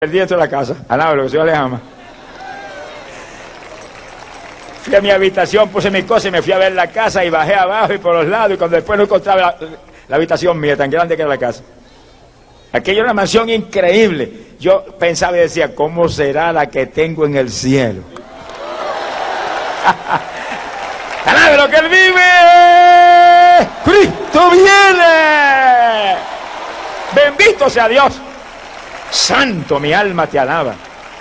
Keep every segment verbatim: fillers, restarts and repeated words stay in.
Perdí dentro de la casa, alaba lo que el Señor les ama. Fui a mi habitación, puse mis cosas y me fui a ver la casa y bajé abajo y por los lados y cuando después no encontraba la, la habitación mía, tan grande que era la casa. Aquella era una mansión increíble. Yo pensaba y decía, ¿cómo será la que tengo en el cielo? ¡Alabe lo que Él vive! ¡Cristo viene! ¡Bendito sea Dios! Santo, mi alma te alaba.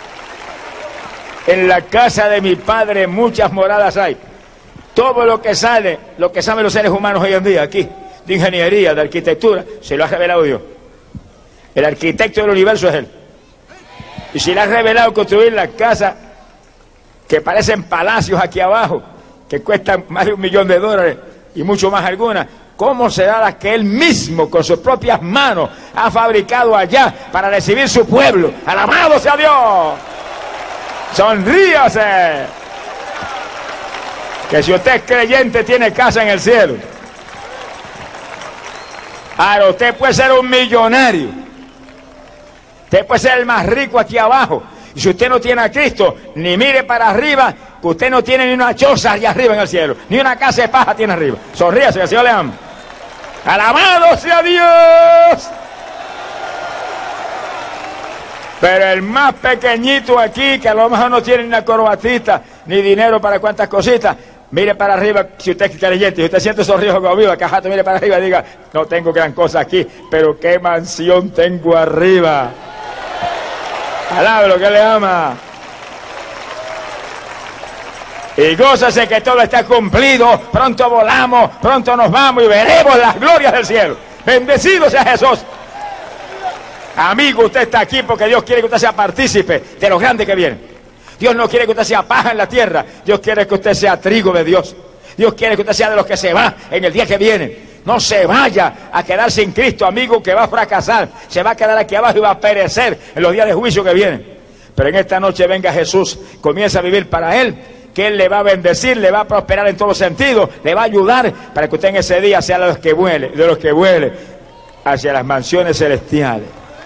En la casa de mi Padre muchas moradas hay. Todo lo que sale, lo que saben los seres humanos hoy en día aquí, de ingeniería, de arquitectura, se lo ha revelado Dios. El arquitecto del universo es Él. Y si le ha revelado construir las casas que parecen palacios aquí abajo, que cuestan más de un millón de dólares y mucho más algunas, ¿cómo será la que Él mismo con sus propias manos ha fabricado allá para recibir su pueblo? ¡Alabado sea Dios! ¡Sonríase! Que si usted es creyente tiene casa en el cielo. Ahora usted puede ser un millonario, usted puede ser el más rico aquí abajo, y si usted no tiene a Cristo, ni mire para arriba, que usted no tiene ni una choza allá arriba en el cielo, ni una casa de paja tiene arriba. Sonríase, que el Señor le ama. ¡Alabado sea Dios! Pero el más pequeñito aquí, que a lo mejor no tiene ni una corbatita, ni dinero para cuantas cositas, mire para arriba, si usted es creyente, si usted siente esos ríos como viva, cajato, mire para arriba y diga, no tengo gran cosa aquí, pero qué mansión tengo arriba. Alaba lo que le ama. Y gózase que todo está cumplido, pronto volamos, pronto nos vamos y veremos las glorias del cielo. Bendecido sea Jesús. Amigo, usted está aquí porque Dios quiere que usted sea partícipe de lo grande que viene. Dios no quiere que usted sea paja en la tierra, Dios quiere que usted sea trigo de Dios. Dios quiere que usted sea de los que se va en el día que viene. No se vaya a quedar sin Cristo, amigo, que va a fracasar. Se va a quedar aquí abajo y va a perecer en los días de juicio que vienen. Pero en esta noche venga Jesús, comienza a vivir para Él, que Él le va a bendecir, le va a prosperar en todos sentidos, le va a ayudar para que usted en ese día sea de los que vuele, de los que vuele hacia las mansiones celestiales.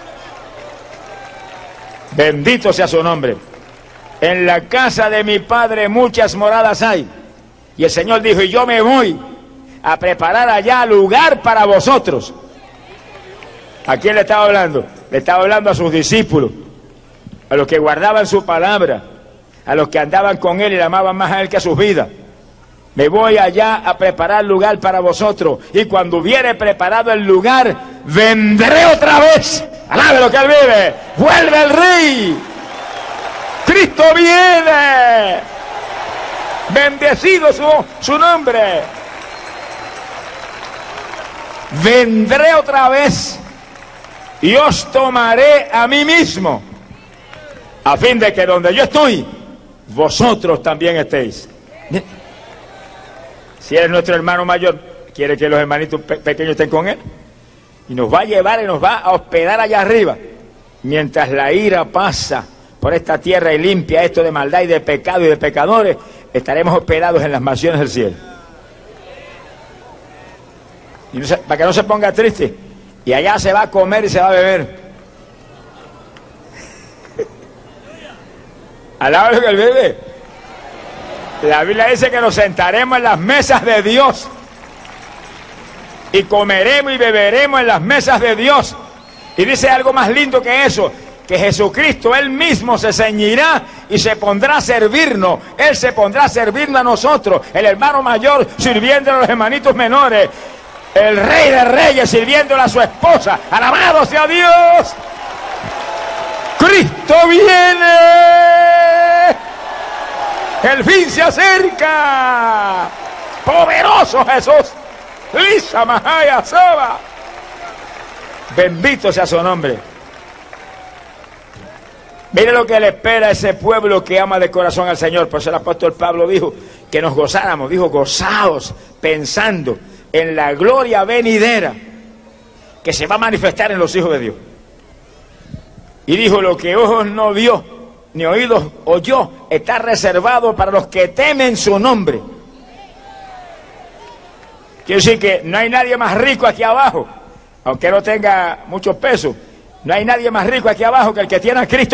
Bendito sea su nombre. En la casa de mi Padre muchas moradas hay. Y el Señor dijo, y yo me voy a preparar allá lugar para vosotros. ¿A quién le estaba hablando? Le estaba hablando a sus discípulos, a los que guardaban su palabra, a los que andaban con Él y le amaban más a Él que a sus vidas. Me voy allá a preparar lugar para vosotros, y cuando hubiere preparado el lugar, vendré otra vez. Alabe lo que Él vive. Vuelve el Rey. Cristo viene. Bendecido su, su nombre. Vendré otra vez y os tomaré a mí mismo, a fin de que donde yo estoy, vosotros también estéis. Si eres nuestro hermano mayor, quiere que los hermanitos pe pequeños estén con Él. Y nos va a llevar y nos va a hospedar allá arriba. Mientras la ira pasa por esta tierra y limpia esto de maldad y de pecado y de pecadores, estaremos hospedados en las mansiones del cielo. Y no se, para que no se ponga triste. Y allá se va a comer y se va a beber. Alaba lo que Él bebe. La Biblia dice que nos sentaremos en las mesas de Dios. Y comeremos y beberemos en las mesas de Dios. Y dice algo más lindo que eso, que Jesucristo Él mismo se ceñirá y se pondrá a servirnos. Él se pondrá a servirnos a nosotros, el hermano mayor sirviendo a los hermanitos menores, el Rey de Reyes sirviéndole a su esposa. ¡Alabado sea Dios! ¡Cristo viene! ¡El fin se acerca! ¡Poderoso Jesús! Lisa Mahaya Saba. Bendito sea su nombre. Mire lo que le espera a ese pueblo que ama de corazón al Señor. Por eso el apóstol Pablo dijo que nos gozáramos. Dijo, gozaos pensando en la gloria venidera que se va a manifestar en los hijos de Dios. Y dijo, lo que ojos no vio, ni oídos oyó, está reservado para los que temen su nombre. Quiero decir que no hay nadie más rico aquí abajo, aunque no tenga muchos pesos, No hay nadie más rico aquí abajo que el que tiene a Cristo